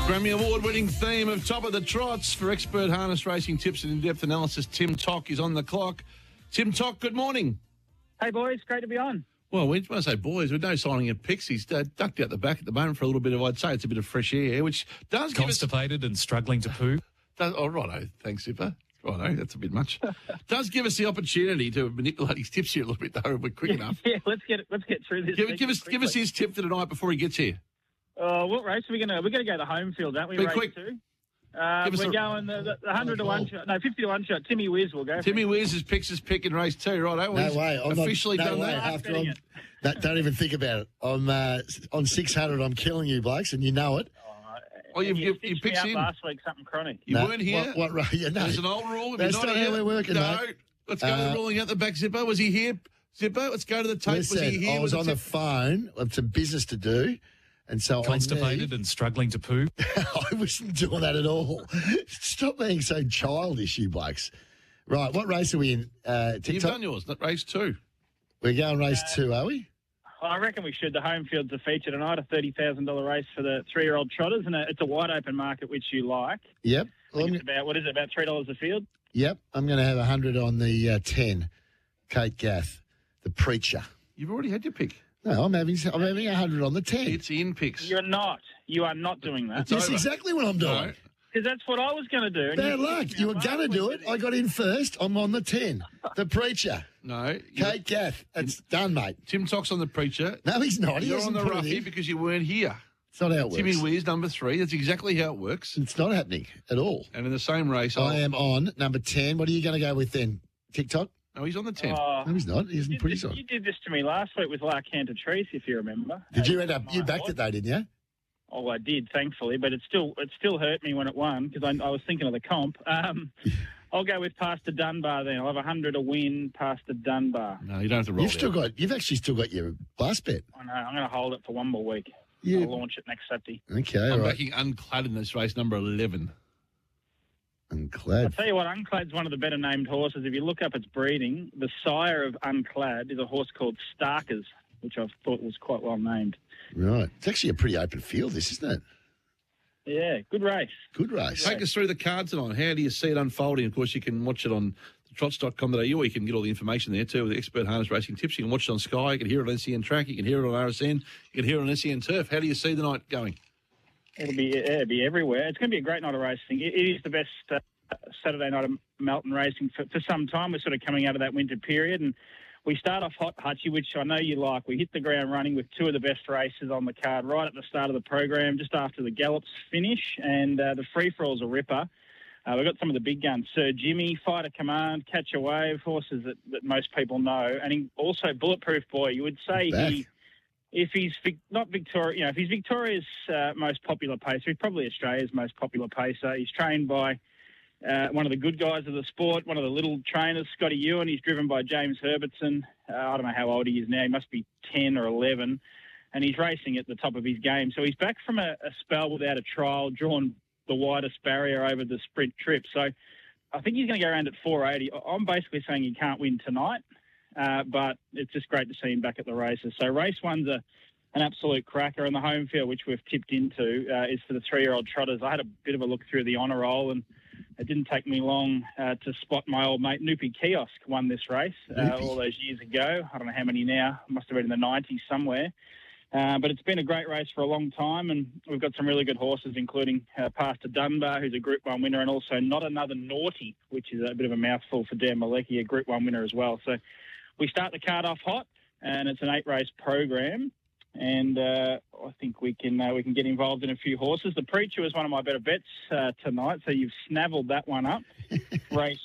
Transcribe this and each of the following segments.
Grammy Award-winning theme of Top of the Trots for expert harness racing tips and in-depth analysis. Tim Tock is on the clock. Tim Tock, good morning. Hey, boys. Great to be on. Well, when I say boys, with no signing of picks, he's ducked out the back at the moment for a little bit of, I'd say it's a bit of fresh air, which does give us... Constipated and struggling to poo. Righto. Thanks, Zipper. Righto, that's a bit much. Does give us the opportunity to manipulate his tips here a little bit, though, if we're quick enough. Yeah, let's get through this. Give us his tip for tonight before he gets here. What race are we going to... We're going to go to the home field, aren't we? Be race quick. 2. We're going the 100 to 1 shot. No, 50 to 1 shot. Timmy Wiz will go. Timmy Wiz picks his pick in race 2, right? No way. I'm officially not, done no that. way. Don't even think about it. I'm on 600. I'm killing you, blokes, and you know it. Oh, you picked picked me him up last week. Something chronic. You weren't here. What yeah, no. There's an old rule. If That's you're not here, how we're working, no. mate. Let's go to the ruling out the back. Zipper, was he here? Zipper, let's go to the tape. Listen, was he here? I was on the phone. I have some business to do. And so Constipated and struggling to poo. I wasn't doing that at all. Stop being so childish, you blokes. Right, what race are we in? TikTok? You've done yours, not race 2. We're going race 2, are we? I reckon we should. The home field's a feature tonight, a $30,000 race for the 3-year-old trotters, and it's a wide open market, which you like. Yep. It's about, what is it, about $3 a field? Yep. I'm going to have 100 on the 10. Kate Gath, the preacher. You've already had your pick. No, I'm having 100 on the 10. It's in picks. You're not. You are not doing that. That's exactly what I'm doing. No. Because that's what I was going to do. Bad luck. You were going to do it. I got in first. I'm on the 10. The preacher. No. Kate Gath. It's done, mate. Tim Tock's on the preacher. No, he's not. You're on the roughie because you weren't here. It's not how it works. Timmy Wiz, number 3. That's exactly how it works. It's not happening at all. And in the same race, I am on number 10. What are you going to go with then? TikTok? No, he's on the 10. No, he's not. He isn't pretty solid. You did this to me last week with Lark Cantor-Treece, if you remember. Did you end up? You backed it though, didn't you? Oh, I did, thankfully, but it still hurt me when it won because I was thinking of the comp. I'll go with Pastor Dunbar then. I'll have 100 to win Pastor Dunbar. No, you don't have to roll. You've actually still got your last bet. I know. I'm going to hold it for one more week. Yeah. I'll launch it next Saturday. Okay, I'm all right. backing Unclad in this race, number 11. Unclad. I'll tell you what, Unclad's one of the better named horses. If you look up its breeding, the sire of Unclad is a horse called Starkers, which I thought was quite well named. Right. It's actually a pretty open field, this, isn't it? Yeah, good race. Good race. Take us through the card tonight. How do you see it unfolding? Of course, you can watch it on trots.com.au, or you can get all the information there too with the expert harness racing tips. You can watch it on Sky, you can hear it on SEN Track, you can hear it on RSN, you can hear it on SEN Turf. How do you see the night going? It'll be everywhere. It's going to be a great night of racing. It is the best Saturday night of Melton racing for some time. We're sort of coming out of that winter period, and we start off hot, Hutchie, which I know you like. We hit the ground running with 2 of the best races on the card right at the start of the program, just after the gallops finish, and the free-for-all's a ripper. We've got some of the big guns, Sir Jimmy, Fighter Command, Catch a Wave, horses that most people know, and also Bulletproof Boy. You would say if he's not Victoria, if he's Victoria's most popular pacer, he's probably Australia's most popular pacer. He's trained by one of the good guys of the sport, one of the little trainers, Scotty Ewan. He's driven by James Herbertson. I don't know how old he is now. He must be 10 or 11, and he's racing at the top of his game. So he's back from a spell without a trial, drawn the widest barrier over the sprint trip. So I think he's going to go around at 480. I'm basically saying he can't win tonight, but it's just great to see him back at the races. So race 1's an absolute cracker, and the home field, which we've tipped into, is for the 3-year-old trotters. I had a bit of a look through the honour roll, and it didn't take me long to spot my old mate Noopy Kiosk won this race all those years ago. I don't know how many now. Must have been in the 90s somewhere. But it's been a great race for a long time, and we've got some really good horses, including Pastor Dunbar, who's a Group 1 winner, and also Not Another Naughty, which is a bit of a mouthful for Dan Malecki, a Group 1 winner as well. So we start the card off hot, and it's an 8-race program. And I think we can get involved in a few horses. The Preacher was one of my better bets tonight, so you've snavelled that one up. Race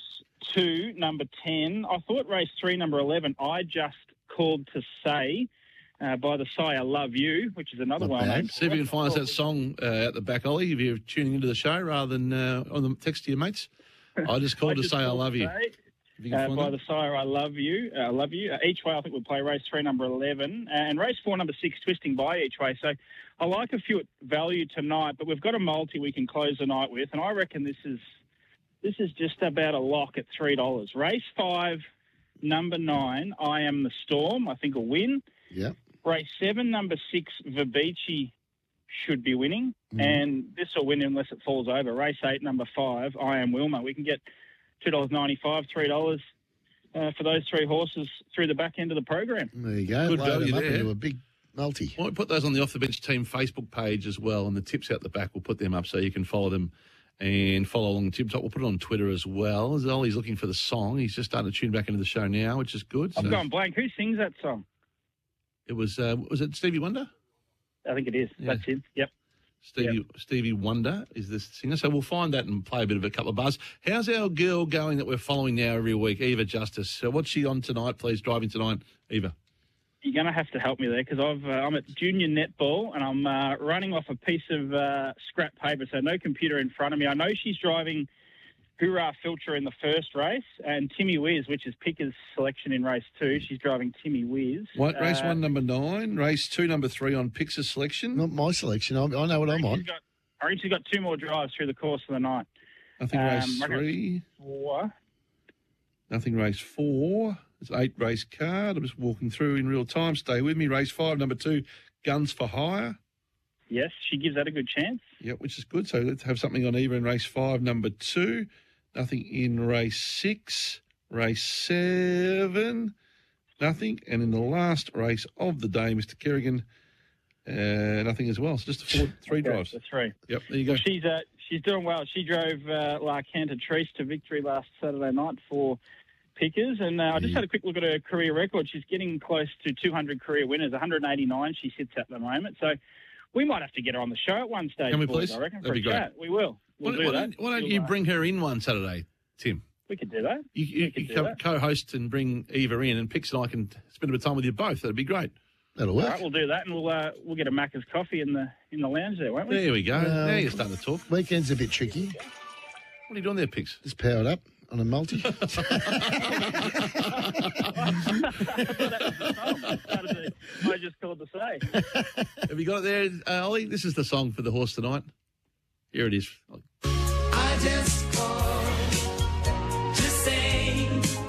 2, number 10. I thought race 3, number 11, I Just Called to Say by the Sire Love You, which is another one. See if you can find us that song at the back, Ollie, if you're tuning into the show rather than on the text to your mates. I Just Called to Say I Love You. By the Sire, I Love You. Each Way, I think we'll play race 3, number 11. And race 4, number 6, Twisting By Each Way. So I like a few at value tonight, but we've got a multi we can close the night with. And I reckon this is just about a lock at $3. Race 5, number 9, I Am the Storm, I think will win. Yeah. Race 7, number 6, Vibici should be winning, and this will win unless it falls over. Race 8, number 5, I Am Wilma. We can get $2.95, $3 for those 3 horses through the back end of the program. There you go. Good Load value them up there. into a big multi. Why don't we put those on the Off the Bench Team Facebook page as well, and the tips out the back, we'll put them up so you can follow them and follow along Tim Top. We'll put it on Twitter as well. As Ollie's looking for the song. He's just starting to tune back into the show now, which is good. I've So gone blank. Who sings that song? it was it Stevie Wonder? I think it is. Yeah. That's him. Yep. Stevie Wonder is the singer. So we'll find that and play a bit of a couple of bars. How's our girl going that we're following now every week, Eva Justice? So what's she on tonight, please? Driving tonight, Eva. You're going to have to help me there because I'm at junior netball and I'm running off a piece of scrap paper, so no computer in front of me. I know she's driving Hoorah Filter in the first race and Timmy Wiz, which is Picker's selection in race 2. She's driving Timmy Wiz. What, race 1, number 9, race 2, number 3 on Pixar's selection. Not my selection. I know what I'm on. I think she's got 2 more drives through the course of the night. Nothing race 3. 4. Nothing race 4. It's 8 race card. I'm just walking through in real time. Stay with me. Race 5, number 2, Guns for Hire. Yes, she gives that a good chance. Yep, which is good. So let's have something on Eva in race 5, number 2. Nothing in race 6, race 7, nothing. And in the last race of the day, Mr. Kerrigan, nothing as well. So just 3 drives. That's 3. Yep, there you go. She's doing well. She drove La Cantatrice to victory last Saturday night for Pickers, and I just had a quick look at her career record. She's getting close to 200 career winners, 189 she sits at the moment. So we might have to get her on the show at one stage. Can we boys, please? I reckon. That'd for be a great. Chat. We will. We'll do that. Why don't you bring her in one Saturday, Tim? We could do that. You co-host and bring Eva in, and Pix and I can spend a bit of time with you both. That'd be great. That'll All work. right, we'll do that, and we'll get a Macca's coffee in the lounge there, won't we? There we go. Now you're starting to talk. Weekend's a bit tricky. What are you doing there, Pix? Just powered up on a multi. I just called to say. Have you got it there, Ollie? This is the song for the horse tonight. Here it is. I just called to say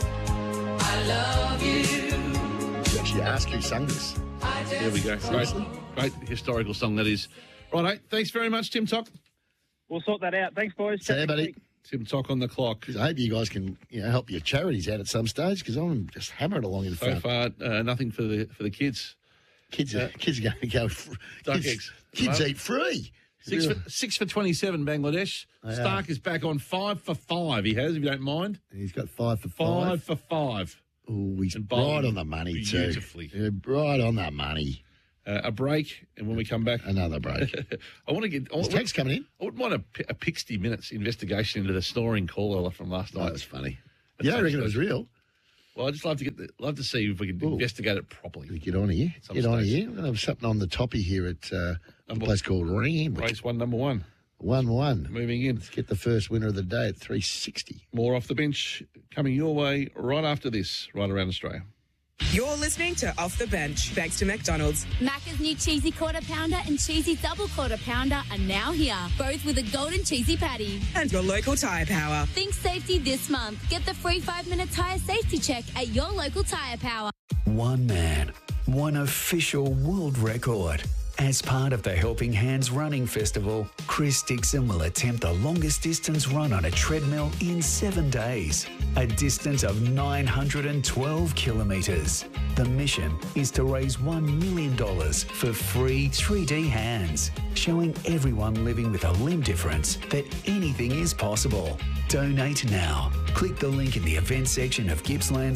I love you. You actually ask who sung this. There we go. Great historical song that is. Righto. Thanks very much, Tim Tock. We'll sort that out. Thanks, boys. See you, buddy. Tim Tock on the clock. I hope you guys can help your charities out at some stage because I'm just hammering along in the So front. far, nothing for the kids. Kids are going to go. Duck Kids, eggs. kids eat free. 6 for 27, Bangladesh. Stark is back on 5 for 5. He has, if you don't mind. And he's got 5 for 5 5. for 5. Oh, he's And right bowling on the money too. beautifully. Yeah, right on that money. A break, and when we come back, Another break. I want to get. His text coming in. I wouldn't want a 60 minutes investigation into the snoring caller from last Oh, night. that's funny. You don't reckon it was real? Well, I just love to see if we can investigate it properly. Get on here. Some Get on stage. here. We're going to have something on the toppy here at a place called Randwick. Race 1, number 1. 1-1. Moving in. Let's get the first winner of the day at 360. More off the bench coming your way right after this, right around Australia. You're listening to Off the Bench, thanks to McDonald's. Macca's new cheesy quarter pounder and cheesy double quarter pounder are now here, both with a golden cheesy patty. And your local tyre power. Think safety this month. Get the free 5-minute tyre safety check at your local Tyre Power. One man, one official world record. As part of the Helping Hands Running Festival, Chris Dixon will attempt the longest distance run on a treadmill in 7 days, a distance of 912 kilometres. The mission is to raise $1 million for free 3D hands, showing everyone living with a limb difference that anything is possible. Donate now. Click the link in the event section of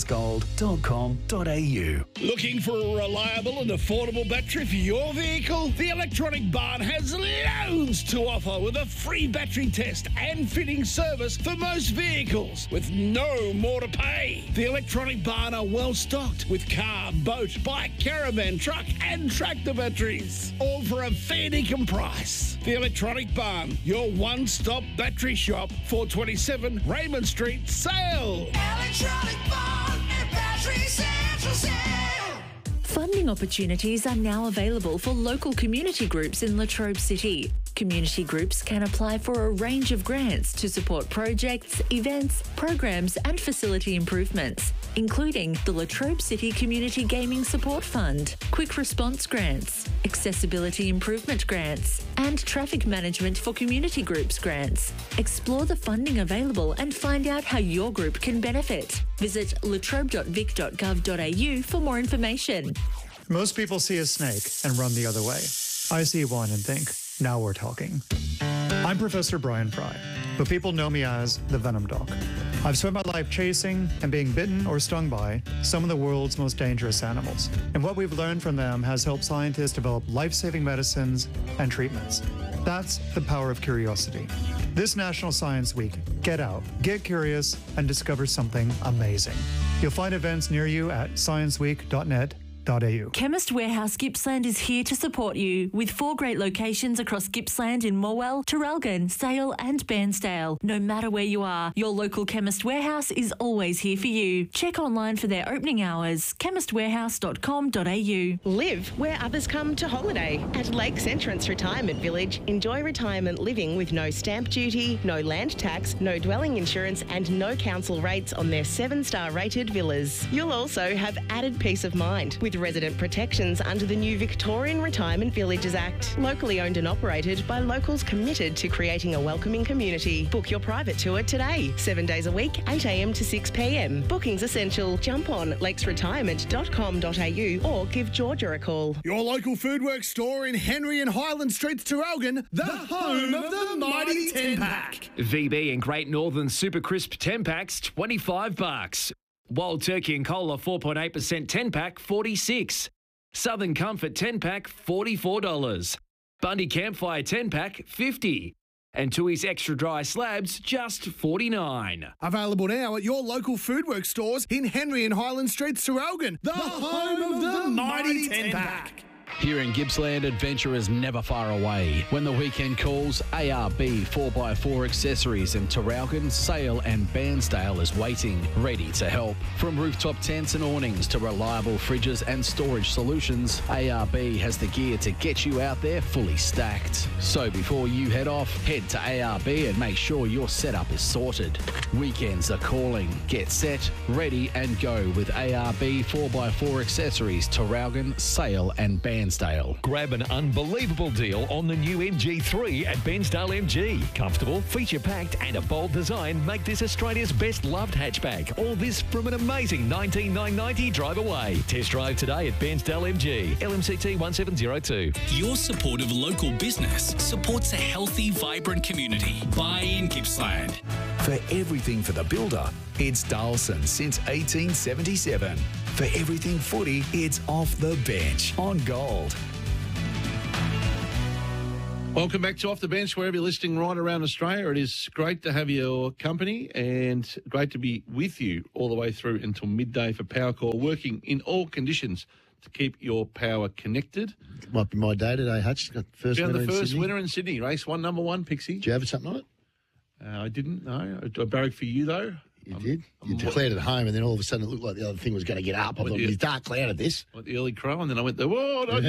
gippslandsgold.com.au. Looking for a reliable and affordable battery for your vehicle? The Electronic Barn has loads to offer with a free battery test and fitting service for most vehicles with no more to pay. The Electronic Barn are well stocked with car, boat, bike, caravan, truck and tractor batteries, all for a fair dinkum price. The Electronic Barn, your one-stop battery shop, 427 Raymond Street, Sale. Electronic Barn and Battery Central Sale. Funding opportunities are now available for local community groups in Latrobe City. community groups can apply for a range of grants to support projects, events, programs and facility improvements, including the Latrobe City Community Gaming Support Fund, Quick Response Grants, Accessibility Improvement Grants, and Traffic Management for Community Groups Grants. Explore the funding available and find out how your group can benefit. Visit latrobe.vic.gov.au for more information. Most people see a snake and run the other way. I see one and think, now we're talking. I'm Professor Brian Fry, but people know me as the Venom Doc. I've spent my life chasing and being bitten or stung by some of the world's most dangerous animals. And what we've learned from them has helped scientists develop life-saving medicines and treatments. That's the power of curiosity. This National Science Week, get out, get curious, and discover something amazing. You'll find events near you at scienceweek.net. Chemist Warehouse Gippsland is here to support you with 4 great locations across Gippsland in Morwell, Traralgon, Sale and Bairnsdale. No matter where you are, your local Chemist Warehouse is always here for you. Check online for their opening hours, chemistwarehouse.com.au. Live where others come to holiday. At Lakes Entrance Retirement Village, enjoy retirement living with no stamp duty, no land tax, no dwelling insurance and no council rates on their 7-star rated villas. You'll also have added peace of mind with resident protections under the new Victorian Retirement Villages Act. Locally owned and operated by locals committed to creating a welcoming community. Book your private tour today. 7 days a week, 8 a.m. to 6 p.m. Bookings essential. Jump on lakesretirement.com.au or give Georgia a call. Your local Foodworks store in Henry and Highland Streets, Traralgon, the home of the mighty 10-pack. VB and Great Northern Super Crisp 10-packs, $25. Wild Turkey and Cola 4.8% 10-pack, $46. Southern Comfort 10-pack, $44. Bundy Campfire 10-pack, $50. And Tui's Extra Dry Slabs, just $49. Available now at your local Foodworks stores in Henry and Highland Streets, Traralgon, the home of the mighty 10-pack. Here in Gippsland, adventure is never far away. When the weekend calls, ARB 4x4 Accessories in Traralgon, Sale and Bairnsdale is waiting, ready to help. From rooftop tents and awnings to reliable fridges and storage solutions, ARB has the gear to get you out there fully stacked. So before you head off, head to ARB and make sure your setup is sorted. Weekends are calling. Get set, ready and go with ARB 4x4 Accessories, Traralgon, Sale and Bairnsdale. Grab an unbelievable deal on the new MG3 at Bairnsdale MG. Comfortable, feature-packed and a bold design make this Australia's best loved hatchback. All this from an amazing $19,990 drive away. Test drive today at Bairnsdale MG, LMCT 1702. Your support of local business supports a healthy, vibrant community. Buy in Gippsland. For everything for the builder, it's Darlson since 1877. For everything footy, it's Off the Bench on Gold. Welcome back to Off the Bench, wherever you're listening right around Australia. It is great to have your company and great to be with you all the way through until midday for Power Call, working in all conditions to keep your power connected. Might be my day today, Hutch. Got first winner the in first Sydney. winner in Sydney, race 1, number 1, Pixie. Did you have something on it? I didn't, no. I barracked for you, though. You did? You declared it home, and then all of a sudden it looked like the other thing was going to get up. I thought, he's dark cloud at this. Like the early crow, and then I went, whoa, no.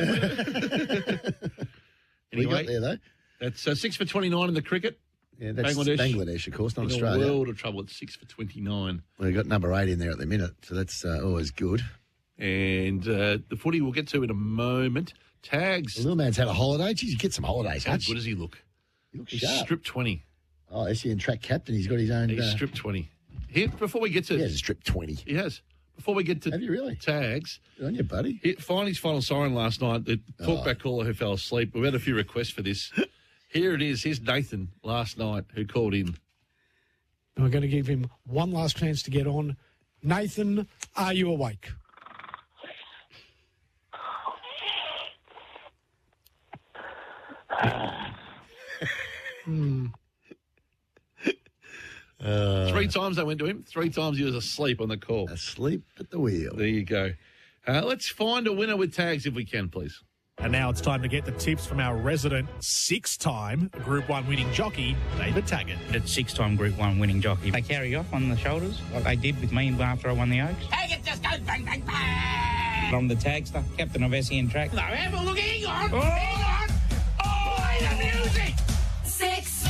We got there, though. That's 6 for 29 in the cricket. Yeah, that's Bangladesh, of course, not in Australia. In a world of trouble, it's 6 for 29. Well, we've got number 8 in there at the minute, so that's always good. And the footy we'll get to in a moment. Tags. The little man's had a holiday. Geez, you get some holidays, How Hutch. good does he look? He looks He's sharp. stripped 20. Oh, SEN track captain. He's got his own... He's stripped 20. Here, before we get to... He has a stripped 20. He has. Before we get to Have you really? Tags... Good on you, buddy. He find his final siren last night. The talkback caller who fell asleep. We've had a few requests for this. Here it is. Here's Nathan last night who called in. We're going to give him one last chance to get on. Nathan, are you awake? Three times I went to him. 3 times he was asleep on the call. Asleep at the wheel. There you go. Let's find a winner with tags if we can, please. And now it's time to get the tips from our resident 6-time Group 1 winning jockey, David Taggart. It's 6-time Group 1 winning jockey. They carry off on the shoulders like they did with me after I won the Oaks. Taggart just goes bang, bang, bang. I'm the tagster, captain of SEN Track. No, have a look. Hang on. Hang on. Oh, wait a minute. music. 6.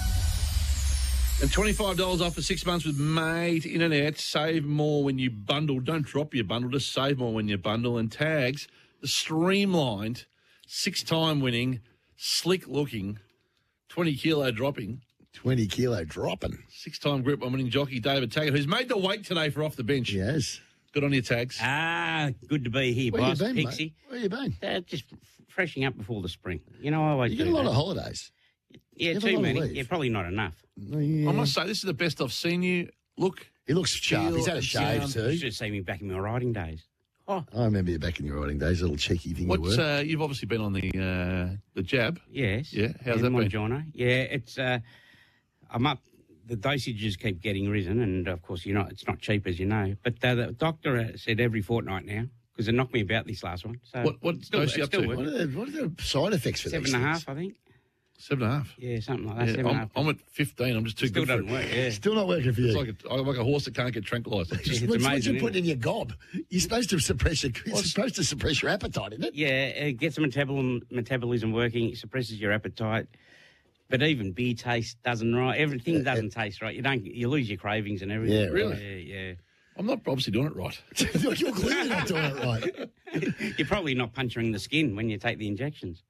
And $25 off for 6 months with Mate Internet. Save more when you bundle. Don't drop your bundle. Just save more when you bundle. And Tags, the streamlined, 6-time winning, slick-looking, 20-kilo dropping. 20-kilo dropping. 6-time Group 1 winning jockey David Taggart, who's made the weight today for Off the Bench. Yes. Good on your, Tags. Good to be here, Where boss. you been, Pixie. mate? Where you been? Just freshening up before the spring. You know, I always You get do a lot that. of holidays. Yeah, You have a too lot of many. leave. Yeah, probably not enough. I must say, this is the best I've seen you look. He looks sharp. He's had a shave You too. should have seen me back in my riding days. I remember you back in your riding days, a little cheeky thing you were. You've obviously been on the jab. Yes. Yeah, how's that been? Montjano. Yeah, it's. I'm up. The dosages keep getting risen, and of course, it's not cheap, as you know. But the doctor said every fortnight now, because it knocked me about this last one. So What still, dose are you up still to? working. What are the side effects for 7.5, I think. 7.5. Yeah, something like that. Yeah, 7.5. I'm at 15. I'm just too Still good for doesn't it. work, yeah. Still not working for you. It's like a horse that can't get tranquilised. It's What's amazing, you isn't put in your gob? You're supposed to suppress your appetite, isn't it? Yeah, it gets the metabolism working. It suppresses your appetite. But even beer taste doesn't right. Everything doesn't taste right. You lose your cravings and everything. Yeah, really? Yeah. I'm not obviously doing it right. You're clearly not doing it right. You're probably not puncturing the skin when you take the injections.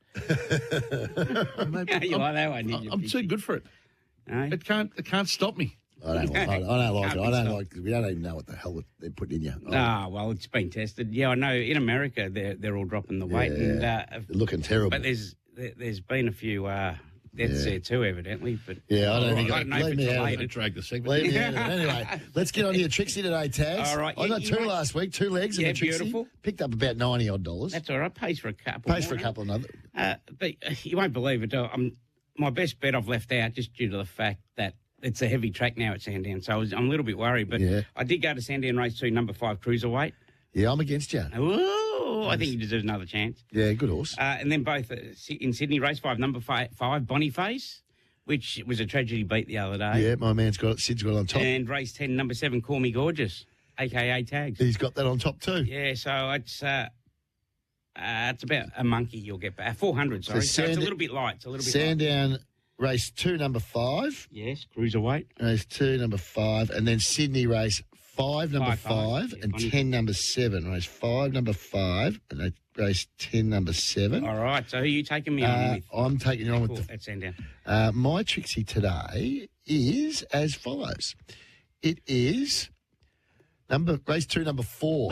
Maybe, You like that one, didn't you? I'm too good for it. No? It can't stop me. I don't like it. I don't like. We don't even know what the hell they're putting in you. Well, it's been tested. Yeah, I know. In America, they're all dropping the weight, and They're looking terrible. but there's been a few deaths there too, evidently. But Yeah, I don't All think. right, Leave me out of related. it. Drag the segment. Leave me out of it. Anyway, let's get on to your Trixie today, Tags. All right, I got you two might- last week, 2 legs in Yeah, the Trixie. beautiful. Picked up about $90 odd. That's all right. Pays for a couple. Pays for a more. couple of other. But you won't believe it. My best bet I've left out just due to the fact that it's a heavy track now at Sandown, so I'm a little bit worried. But Yeah. I did go to Sandown race 2, number 5 cruiserweight. Yeah, I'm against you. Ooh, I think he deserves another chance. Yeah, good horse. And then both in Sydney, race 5, number 5 Boniface, which was a tragedy beat the other day. Yeah, my man's got it. Sid's got it on top. And race 10, number 7, Call Me Gorgeous, a.k.a. Tags. He's got that on top too. Yeah, so it's about a monkey you'll get back. 400, sorry. So it's a little bit light. It's a little bit light. Sandown race 2, number 5. Yes, cruiserweight. Race 2, number 5. And then Sydney race 5, number 5. Yeah, And Bonnie. 10, number 7. Race 5, number 5. And race 10, number 7. All right, so who are you taking me on with? I'm taking you on with At Sandown. my Trixie today is as follows. It is race 2, number 4.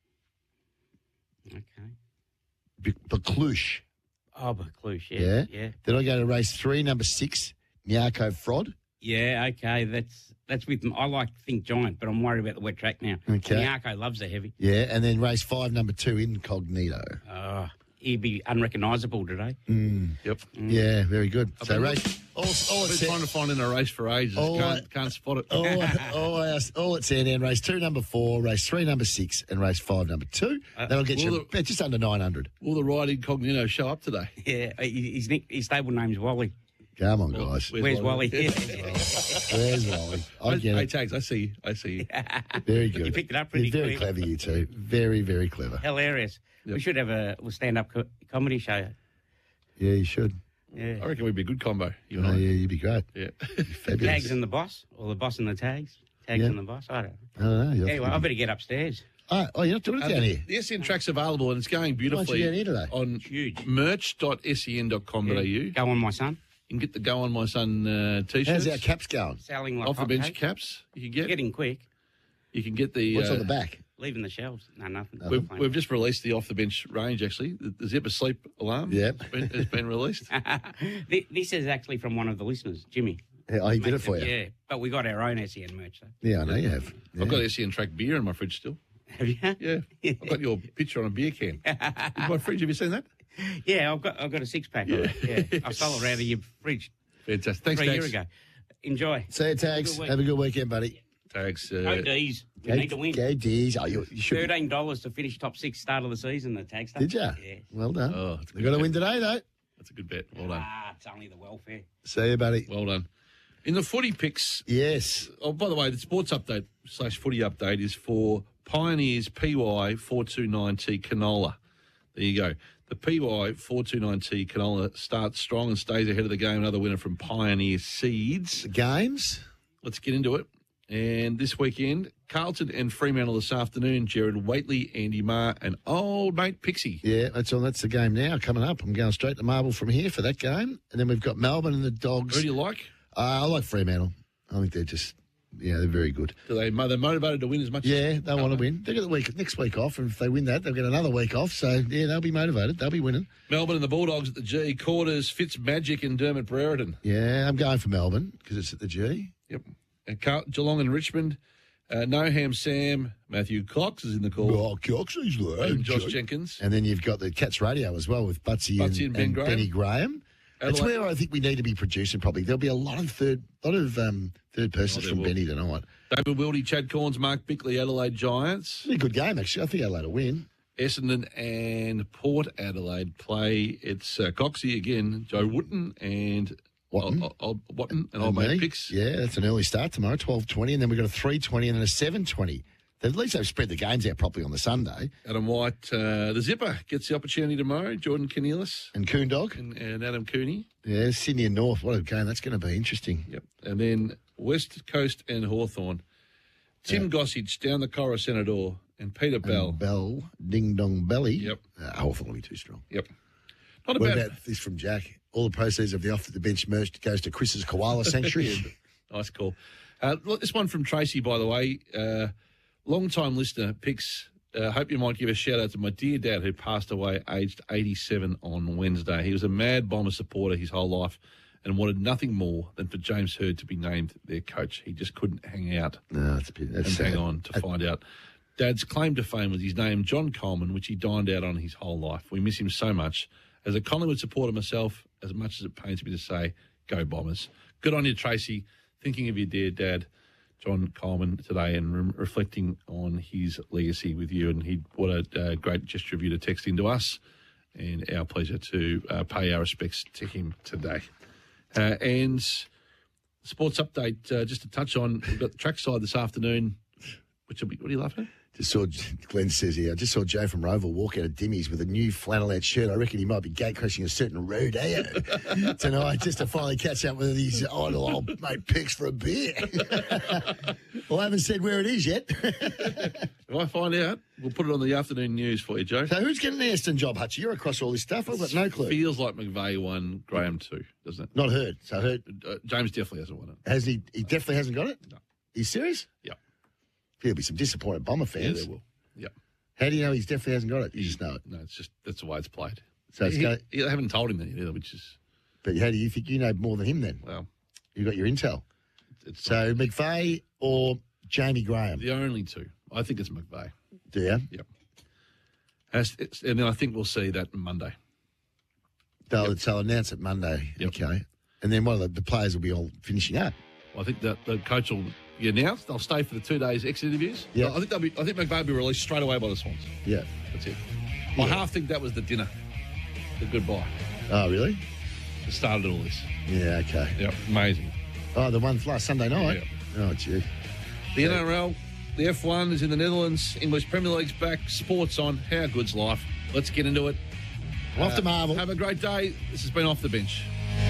Okay. Bacluche. Oh, Bacluche, Yeah. yeah. Then I go to race 3, number 6, Nyako Frod. Yeah, okay, that's with I like Think Giant, but I'm worried about the wet track now. Okay. Nyako loves the heavy. Yeah, and then race 5, number 2, Incognito. He'd be unrecognisable today. Yep. Yeah, very good. So been race all I've it's been trying to find in a race for ages. Can't spot it. all at Sandown. Race 2, number 4, race 3, number 6, and race 5, number 2. That'll get you just under 900. Will the ride incognito show up today? Yeah, his stable name's Wally. Come on, guys. Where's Wally? Where's Wally? I get Hey, it. Tags, I see you. Very good. You picked it up pretty You're very quick. clever, you two. Very, very clever. Hilarious. We should have a stand-up comedy show. Yeah, you should. Yeah. I reckon we'd be a good combo. You and Oh, I. yeah, you'd be great. Yeah. Fabulous. Tags and the boss, or the boss and the tags. Tags Yeah. and the boss. I don't know. I don't know. Anyway, I better get upstairs. Oh, you're not doing it down here. The SEN track's available and it's going beautifully Why don't you get here today? on merch.sen.com.au. Go on, my son. You can get the Go On My Son T-shirts. How's our caps going? Selling like Off the bench hotcakes. caps. You can get. Getting quick. You can get the. What's on the back? Leaving the shelves. No, nothing. We've just released the off the bench range. Actually, the Zipper Sleep alarm. Yep. has been released. This is actually from one of the listeners, Jimmy. Yeah, he did it for you. Yeah, but we got our own SEN merch, though. Yeah, I know you have. I've got SEN Track beer in my fridge still. Have you? Yeah, I've got your picture on a beer can. In my fridge. Have you seen that? Yeah, I've got a 6-pack of it. Yeah, I stole it out of your fridge. Fantastic. Thanks, 3 Tags. years ago. Enjoy. See you, Tags. Good week. Have a good weekend, buddy. Tags. Go D's. We need to win. Go D's. Oh, you should. $13 to finish top 6 start of the season, the tag stuff. Did you? Yeah. Well done. Oh, that's a We've good got to bet. win today, though. That's a good bet. Well done. It's only the welfare. See you, buddy. Well done. In the footy picks. Yes. Oh, by the way, the sports update /footy update is for Pioneers PY 429T Canola. There you go. The PY 429T canola starts strong and stays ahead of the game. Another winner from Pioneer Seeds. The games? Let's get into it. And this weekend, Carlton and Fremantle this afternoon. Jared Waitley, Andy Marr, and old mate Pixie. Yeah, that's the game now coming up. I'm going straight to Marble from here for that game. And then we've got Melbourne and the Dogs. Who do you like? I like Fremantle. I think they're just, they're very good. They're motivated to win as much as they want to win. They get the next week off, and if they win that, they'll get another week off. So, yeah, they'll be motivated. They'll be winning. Melbourne and the Bulldogs at the G. Quarters, Fitzmagic and Dermot Brereton. Yeah, I'm going for Melbourne because it's at the G. Yep. And Geelong and Richmond. Noham Sam, Matthew Cox is in the call. Oh, Cox, he's there. And Josh Jenkins. And then you've got the Cats Radio as well with Butsy and Ben Graham. Benny Graham. That's where I think we need to be producing properly. There'll be a lot of third persons from Benny tonight. David Wildy, Chad Corns, Mark Bickley, Adelaide Giants. It's a good game, actually. I think Adelaide will win. Essendon and Port Adelaide play. It's Coxie again, Joe Wotton and Wotton and old mate Pix. Yeah, that's an early start tomorrow, 12:20, and then we've got a 3:20 and then a 7:20. At least they've spread the games out properly on the Sunday. Adam White, the Zipper, gets the opportunity tomorrow. Jordan Cornelis. And Coondog. And Adam Cooney. Yeah, Sydney and North. What a game. That's going to be interesting. Yep. And then West Coast and Hawthorn. Tim Gossage down the Cora Senador and Peter Bell. Bell, Ding Dong Belly. Yep. Hawthorn will be too strong. Yep. What about this from Jack? All the proceeds of the Off the Bench merch goes to Chris's Koala Sanctuary. Nice call. This one from Tracy, by the way. Long-time listener, Pix, hope you might give a shout-out to my dear dad who passed away aged 87 on Wednesday. He was a mad Bomber supporter his whole life and wanted nothing more than for James Hird to be named their coach. He just couldn't hang out that's hang on to find out. Dad's claim to fame was his name, John Coleman, which he dined out on his whole life. We miss him so much. As a Collingwood supporter myself, as much as it pains me to say, go Bombers. Good on you, Tracy. Thinking of your dear dad, John Coleman, today and reflecting on his legacy with you. And what a great gesture of you to text into us, and our pleasure to pay our respects to him today. And sports update, just to touch on, we've got the trackside this afternoon, which will be, what are you laughing at? Just saw, Glenn says here, I just saw Joe from Roval walk out of Dimmies with a new flannelette shirt. I reckon he might be gate crashing a certain rodeo tonight just to finally catch up with his idol old mate Pix for a beer. Well, I haven't said where it is yet. If I find out, we'll put it on the afternoon news for you, Joe. So who's getting the Aston job, Hutchie? You're across all this stuff. I've got no clue. Feels like McVeigh won, Graham too, doesn't it? Not Heard. So Heard. James definitely hasn't won it. Has he? He definitely hasn't got it? No. Are you serious? Yeah. There'll be some disappointed Bomber fans. Yeah, there will. Yep. How do you know he definitely hasn't got it? You just know it. No, it's just that's the way it's played. So it's they haven't told him that either, which is. But how do you think you know more than him then? Well, you got your intel. So McVeigh or Jamie Graham? The only two. I think it's McVeigh. Do you? Yep. And then I think we'll see that Monday. They'll announce it Monday. Yep. Okay. And then one of the players will be all finishing up. Well, I think that the coach will be announced. They'll stay for the 2 days exit interviews. Yeah. I think McVeigh will be released straight away by the Swans. Yeah. That's it. I half think that was the dinner. The goodbye. Oh, really? That started all this. Yeah, okay. Yep, amazing. Oh, the one last Sunday night? Yeah. Oh, gee. The NRL, the F1 is in the Netherlands. English Premier League's back. Sports on. How good's life? Let's get into it. Off to Marvel. Have a great day. This has been Off the Bench.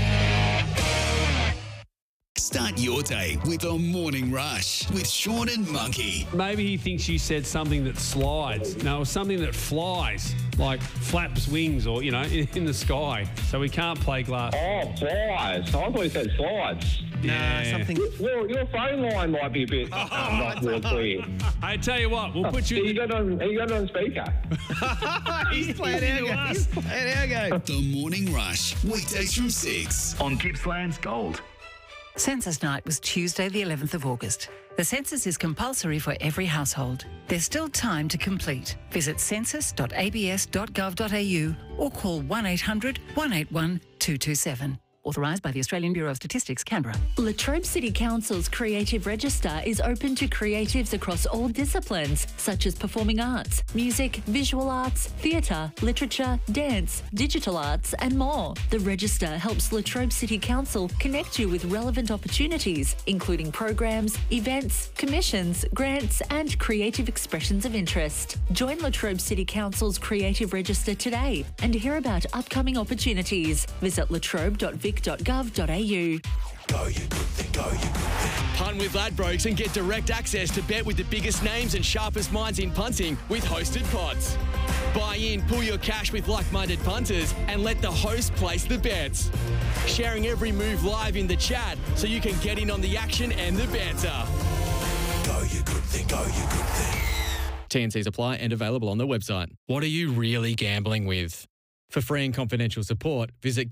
Start your day with the Morning Rush with Sean and Monkey. Maybe he thinks you said something that slides. No, something that flies, like flaps wings or, in the sky. So we can't play glass. Oh, flies. I thought you said slides. Yeah. Something. Your phone line might be a bit not real clear. I tell you what, we'll put you... You got it on speaker. He's playing our game. The Morning Rush, weekdays from 6 on Gippsland's Gold. Census night was Tuesday, the 11th of August. The census is compulsory for every household. There's still time to complete. Visit census.abs.gov.au or call 1-800-181-227. Authorised by the Australian Bureau of Statistics, Canberra. Latrobe City Council's Creative Register is open to creatives across all disciplines, such as performing arts, music, visual arts, theatre, literature, dance, digital arts, and more. The register helps Latrobe City Council connect you with relevant opportunities, including programs, events, commissions, grants, and creative expressions of interest. Join Latrobe City Council's Creative Register today and hear about upcoming opportunities. Visit latrobe.vic.gov.au. Punt with Ladbrokes and get direct access to bet with the biggest names and sharpest minds in punting with hosted pods. Buy in, pull your cash with like-minded punters and let the host place the bets. Sharing every move live in the chat so you can get in on the action and the banter. Go you good thing, go you good thing. TNCs apply and available on the website. What are you really gambling with? For free and confidential support, visit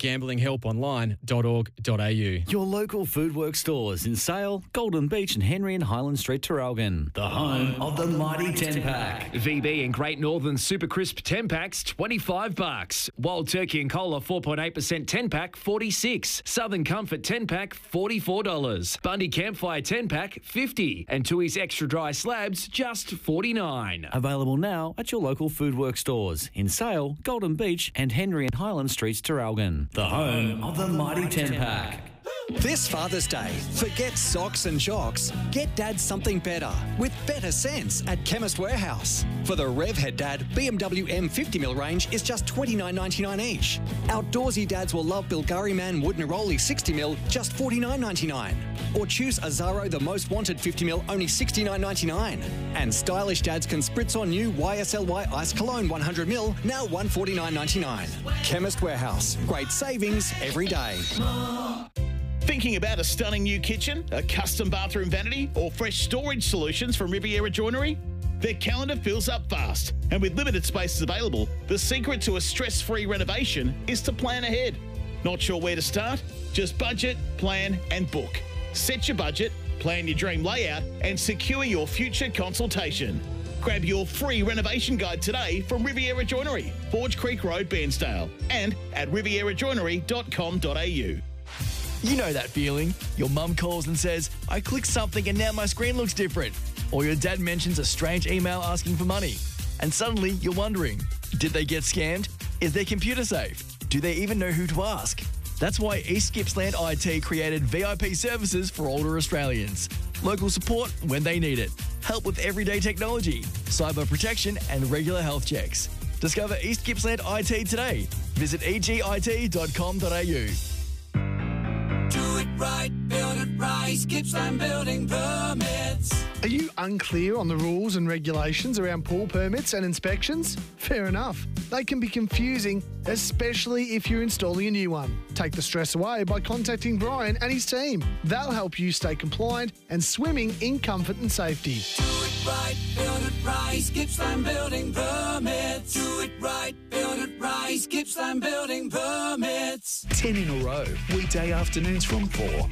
gamblinghelponline.org.au. Your local Foodworks stores in Sale, Golden Beach and Henry and Highland Street, Traralgon. The home of the mighty 10-pack. VB and Great Northern Super Crisp 10-packs, $25. Wild Turkey and Cola 4.8% 10-pack, $46. Southern Comfort 10-pack, $44. Bundy Campfire 10-pack, $50. And Tui's Extra Dry Slabs, just $49. Available now at your local Foodworks stores in Sale, Golden Beach and Henry and Highland Streets, Traralgon. The home of the mighty 10-pack. This Father's Day, forget socks and jocks. Get Dad something better with better sense at Chemist Warehouse. For the Revhead Dad, BMW M50mm range is just $29.99 each. Outdoorsy dads will love Bilgari Man Wood Neroli 60mm, just $49.99. Or choose Azaro The Most Wanted 50mm, only $69.99. And stylish dads can spritz on new YSLY Ice Cologne 100ml, now $149.99. Chemist Warehouse, great savings every day. Thinking about a stunning new kitchen, a custom bathroom vanity, or fresh storage solutions from Riviera Joinery? Their calendar fills up fast, and with limited spaces available, the secret to a stress-free renovation is to plan ahead. Not sure where to start? Just budget, plan, and book. Set your budget, plan your dream layout, and secure your future consultation. Grab your free renovation guide today from Riviera Joinery, Forge Creek Road, Bairnsdale, and at rivierajoinery.com.au. You know that feeling. Your mum calls and says, I clicked something and now my screen looks different. Or your dad mentions a strange email asking for money. And suddenly you're wondering, did they get scammed? Is their computer safe? Do they even know who to ask? That's why East Gippsland IT created VIP services for older Australians. Local support when they need it. Help with everyday technology, cyber protection and regular health checks. Discover East Gippsland IT today. Visit egit.com.au. Do it right, build it right. Gippsland Building Permits. Are you unclear on the rules and regulations around pool permits and inspections? Fair enough. They can be confusing, especially if you're installing a new one. Take the stress away by contacting Brian and his team. They'll help you stay compliant and swimming in comfort and safety. Do it right, build it right. Gippsland Building Permits. Do it right, build it right. Gippsland Building Permits. 10 in a row, weekday afternoons from 4.